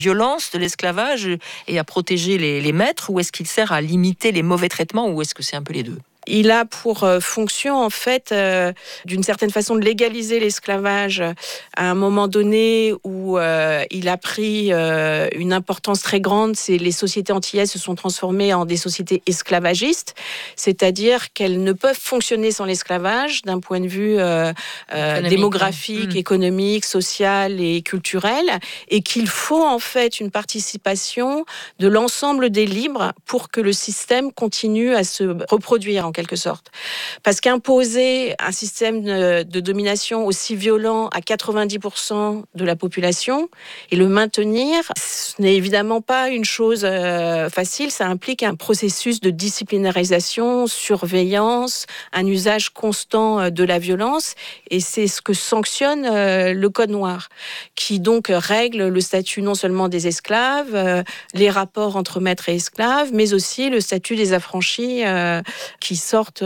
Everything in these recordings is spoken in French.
violence de l'esclavage et à protéger les maîtres, ou est-ce qu'il sert à limiter les mauvais traitements, ou est-ce que c'est un peu les deux ? Il a pour fonction, en fait, d'une certaine façon, de légaliser l'esclavage à un moment donné où il a pris une importance très grande. Les sociétés antillaises se sont transformées en des sociétés esclavagistes, c'est-à-dire qu'elles ne peuvent fonctionner sans l'esclavage d'un point de vue démographique, économique, social et culturel, et qu'il faut en fait une participation de l'ensemble des libres pour que le système continue à se reproduire en quelque sorte. Parce qu'imposer un système de domination aussi violent à 90% de la population et le maintenir, ce n'est évidemment pas une chose facile. Ça implique un processus de disciplinarisation, surveillance, un usage constant de la violence. Et c'est ce que sanctionne le Code noir, qui donc règle le statut non seulement des esclaves, les rapports entre maîtres et esclaves, mais aussi le statut des affranchis qui sortent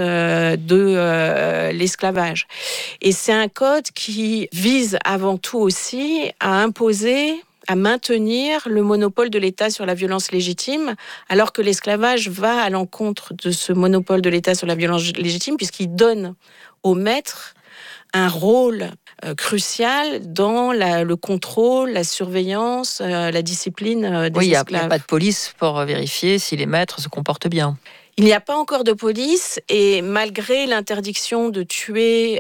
de l'esclavage. Et c'est un code qui vise avant tout aussi à imposer, à maintenir le monopole de l'État sur la violence légitime, alors que l'esclavage va à l'encontre de ce monopole de l'État sur la violence légitime, puisqu'il donne aux maîtres un rôle crucial dans le contrôle, la surveillance, la discipline des esclaves. Il n'y a pas de police pour vérifier si les maîtres se comportent bien. Il n'y a pas encore de police et malgré l'interdiction de tuer,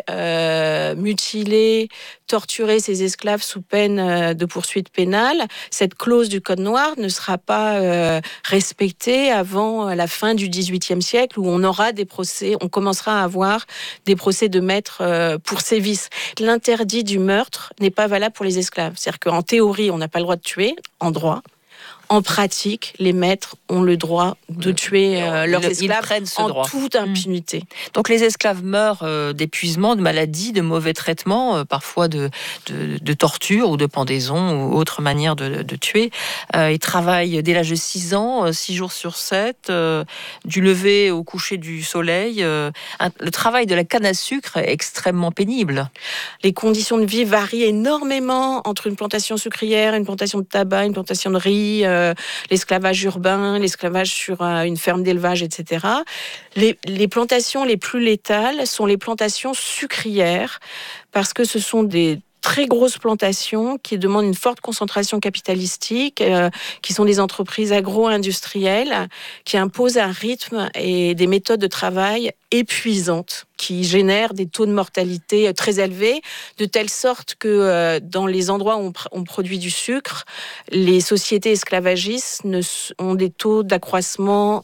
mutiler, torturer ces esclaves sous peine de poursuite pénale, cette clause du Code noir ne sera pas respectée avant la fin du XVIIIe siècle où on aura des procès, on commencera à avoir des procès de maîtres pour sévices. L'interdit du meurtre n'est pas valable pour les esclaves. C'est-à-dire qu'en théorie, on n'a pas le droit de tuer, en droit. En pratique, les maîtres ont le droit de tuer leurs esclaves en toute impunité. Donc les esclaves meurent d'épuisement, de maladie, de mauvais traitements, parfois de torture ou de pendaison ou autre manière de tuer. Ils travaillent dès l'âge de 6 ans, 6 jours sur 7, du lever au coucher du soleil. Le travail de la canne à sucre est extrêmement pénible. Les conditions de vie varient énormément entre une plantation sucrière, une plantation de tabac, une plantation de riz, l'esclavage urbain, l'esclavage sur une ferme d'élevage, etc. Les plantations les plus létales sont les plantations sucrières parce que ce sont des très grosses plantations qui demandent une forte concentration capitalistique, qui sont des entreprises agro-industrielles qui imposent un rythme et des méthodes de travail épuisantes, qui génèrent des taux de mortalité très élevés, de telle sorte que dans les endroits où on produit du sucre, les sociétés esclavagistes ont des taux d'accroissement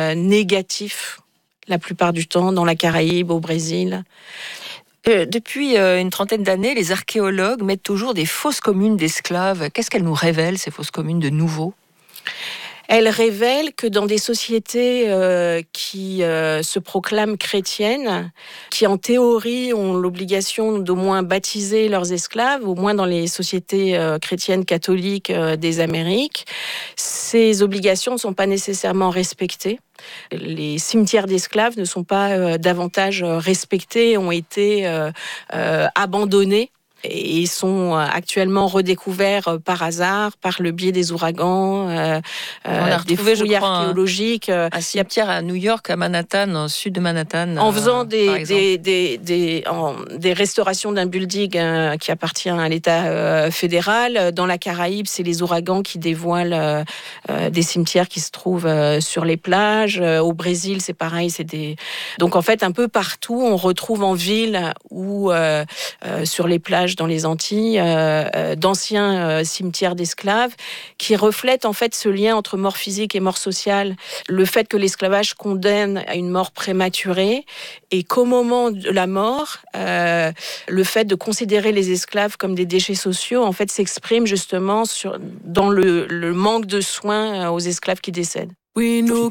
négatifs la plupart du temps, dans la Caraïbe, au Brésil. Depuis une trentaine d'années, les archéologues mettent toujours des fosses communes d'esclaves. Qu'est-ce qu'elles nous révèlent, ces fosses communes de nouveau ? Elle révèle que dans des sociétés qui se proclament chrétiennes, qui en théorie ont l'obligation d'au moins baptiser leurs esclaves, au moins dans les sociétés chrétiennes catholiques des Amériques, ces obligations ne sont pas nécessairement respectées. Les cimetières d'esclaves ne sont pas davantage respectés, ont été abandonnés. Et ils sont actuellement redécouverts par hasard, par le biais des ouragans, des fouilles archéologiques. Un cimetière à New York, à Manhattan, au sud de Manhattan. En faisant des restaurations d'un building qui appartient à l'État fédéral. Dans la Caraïbe, c'est les ouragans qui dévoilent des cimetières qui se trouvent sur les plages. Au Brésil, c'est pareil. Donc en fait, un peu partout, on retrouve en ville ou sur les plages dans les Antilles, d'anciens cimetières d'esclaves qui reflètent en fait ce lien entre mort physique et mort sociale. Le fait que l'esclavage condamne à une mort prématurée et qu'au moment de la mort, le fait de considérer les esclaves comme des déchets sociaux en fait s'exprime justement dans le manque de soins aux esclaves qui décèdent. We know